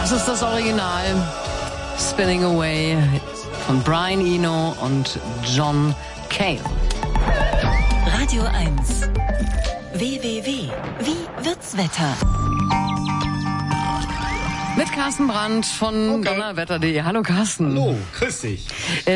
Das ist das Original. Spinning Away von Brian Eno und John Cale. Radio 1. WWW. Wie wird's Wetter? Mit Carsten Brandt von donnerwetter.de. Hallo Carsten. Hallo, grüß dich.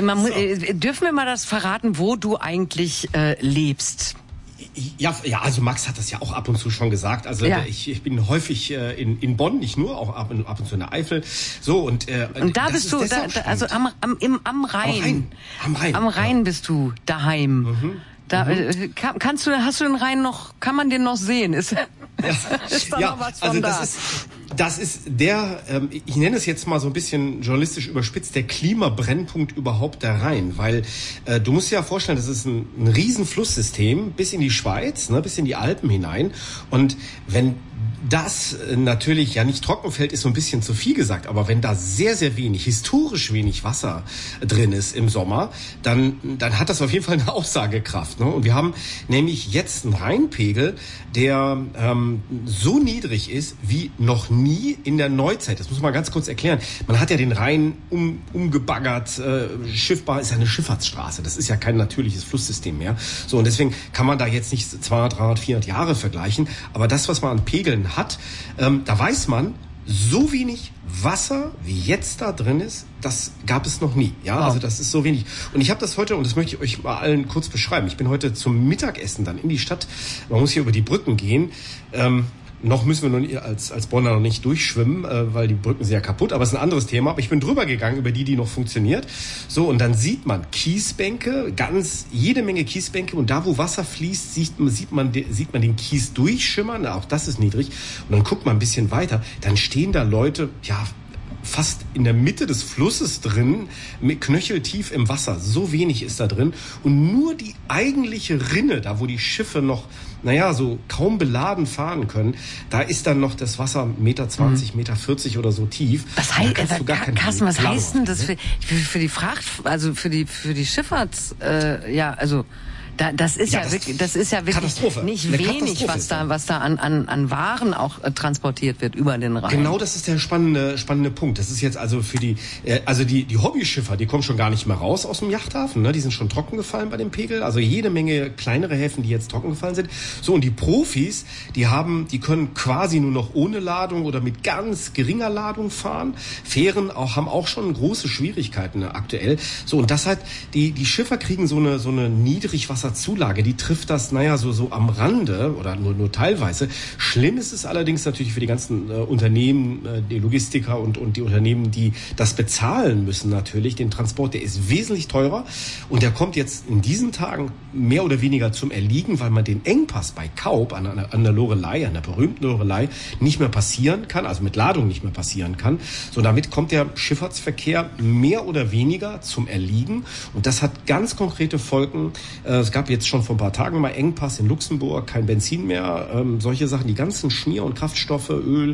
Dürfen wir mal das verraten, wo du eigentlich lebst? Ja, also Max hat das ja auch ab und zu schon gesagt. Also ja. Ich bin häufig in Bonn, nicht nur, auch ab und zu in der Eifel. So und da bist du, also am Rhein. Am Rhein bist du daheim. Mhm. Da hast du den Rhein noch? Kann man den noch sehen? Ist da noch was von also da? Das ist der, ich nenne es jetzt mal so ein bisschen journalistisch überspitzt, der Klimabrennpunkt überhaupt der Rhein. Weil du musst dir ja vorstellen, das ist ein riesen Flusssystem bis in die Schweiz, ne, bis in die Alpen hinein. Und wenn das natürlich ja nicht trocken fällt, ist so ein bisschen zu viel gesagt, aber wenn da sehr, sehr wenig, historisch wenig Wasser drin ist im Sommer, dann hat das auf jeden Fall eine Aussagekraft. Ne? Und wir haben nämlich jetzt einen Rheinpegel, der so niedrig ist wie noch nie in der Neuzeit. Das muss man ganz kurz erklären. Man hat ja den Rhein umgebaggert, schiffbar ist ja eine Schifffahrtsstraße. Das ist ja kein natürliches Flusssystem mehr. So, und deswegen kann man da jetzt nicht 200, 300, 400 Jahre vergleichen. Aber das, was man an Pegeln hat, da weiß man, so wenig Wasser wie jetzt da drin ist, das gab es noch nie. Ja, also das ist so wenig. Und ich habe das heute, und das möchte ich euch mal allen kurz beschreiben. Ich bin heute zum Mittagessen dann in die Stadt. Man muss hier über die Brücken gehen. Noch müssen wir noch nicht, als Bonner noch nicht durchschwimmen, weil die Brücken sind ja kaputt, aber es ist ein anderes Thema. Aber ich bin drüber gegangen, über die noch funktioniert. So, und dann sieht man Kiesbänke, jede Menge Kiesbänke. Und da, wo Wasser fließt, sieht man den Kies durchschimmern. Auch das ist niedrig. Und dann guckt man ein bisschen weiter. Dann stehen da Leute, ja, fast in der Mitte des Flusses drin, mit knöcheltief im Wasser. So wenig ist da drin. Und nur die eigentliche Rinne, da wo die Schiffe noch, so kaum beladen fahren können, da ist dann noch das Wasser 1,20 Meter, 1,40 Meter oder so tief. Was heißt, Carsten, was heißt denn das für die Fracht, also für die Schifffahrts, das ist ja wirklich nicht wenig, was da an Waren auch transportiert wird über den Rhein. Genau, das ist der spannende Punkt. Das ist jetzt also für die Hobbyschiffer, die kommen schon gar nicht mehr raus aus dem Yachthafen, ne? Die sind schon trocken gefallen bei dem Pegel. Also jede Menge kleinere Häfen, die jetzt trocken gefallen sind. So, und die Profis, die können quasi nur noch ohne Ladung oder mit ganz geringer Ladung fahren. Fähren haben auch schon große Schwierigkeiten aktuell. So, und das hat die Schiffer kriegen so eine Niedrigwasserzulage, die trifft das, so am Rande oder nur teilweise. Schlimm ist es allerdings natürlich für die ganzen Unternehmen, die Logistiker und die Unternehmen, die das bezahlen müssen natürlich. Den Transport, der ist wesentlich teurer und der kommt jetzt in diesen Tagen mehr oder weniger zum Erliegen, weil man den Engpass bei Kaub an der Loreley, an der berühmten Loreley, nicht mehr passieren kann, also mit Ladung nicht mehr passieren kann. So, damit kommt der Schifffahrtsverkehr mehr oder weniger zum Erliegen und das hat ganz konkrete Folgen. Es gab jetzt schon vor ein paar Tagen mal Engpass in Luxemburg, kein Benzin mehr, solche Sachen, die ganzen Schmier- und Kraftstoffe, Öl,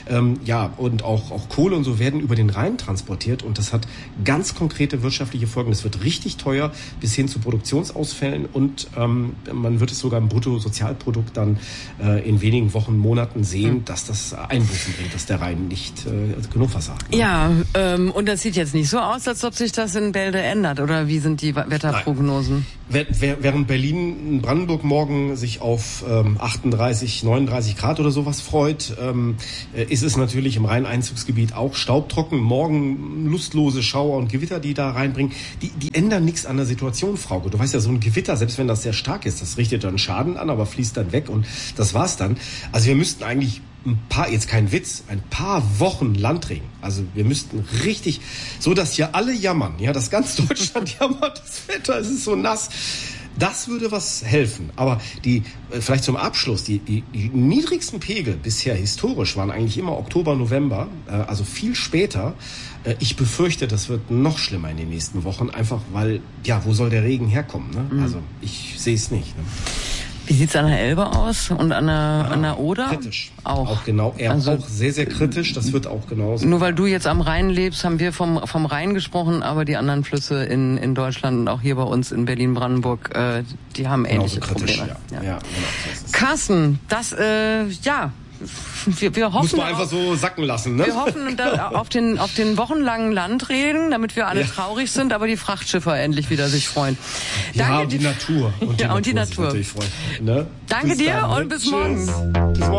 und auch Kohle und so werden über den Rhein transportiert und das hat ganz konkrete wirtschaftliche Folgen. Das wird richtig teuer bis hin zu Produktionsausfällen und man wird es sogar im Bruttosozialprodukt dann in wenigen Wochen, Monaten sehen, dass das Einbußen bringt, dass der Rhein nicht genug Wasser hat. Ne? Ja, und das sieht jetzt nicht so aus, als ob sich das in Bälde ändert, oder wie sind die Wetterprognosen? Während Berlin, Brandenburg morgen sich auf 38, 39 Grad oder sowas freut, ist es natürlich im Rheineinzugsgebiet auch staubtrocken. Morgen lustlose Schauer und Gewitter, die da reinbringen. Die ändern nichts an der Situation, Frauke. Du weißt ja, so ein Gewitter, selbst wenn das sehr stark ist, das richtet dann Schaden an, aber fließt dann weg und das war's dann. Also wir müssten eigentlich jetzt kein Witz, ein paar Wochen Landregen. Also wir müssten richtig, so dass hier alle jammern, ja, dass ganz Deutschland jammert, das Wetter, es ist so nass. Das würde was helfen. Aber vielleicht zum Abschluss, die niedrigsten Pegel bisher historisch waren eigentlich immer Oktober, November, also viel später. Ich befürchte, das wird noch schlimmer in den nächsten Wochen, einfach weil, wo soll der Regen herkommen? Ne? Also ich sehe es nicht. Ne? Wie sieht's an der Elbe aus und an der Oder? Kritisch. Auch genau. Auch sehr, sehr kritisch. Das wird auch genauso. Nur weil du jetzt am Rhein lebst, haben wir vom Rhein gesprochen, aber die anderen Flüsse in Deutschland und auch hier bei uns in Berlin-Brandenburg, die haben ähnliche Probleme. Ja, genau, so ist es. Carsten, Wir hoffen, muss man einfach so sacken lassen, ne? Wir hoffen auf den wochenlangen Landregen, damit wir alle traurig sind, aber die Frachtschiffer endlich wieder sich freuen. Danke, und die Natur. Und die Natur. Freuen, ne? Danke dir und bis morgen.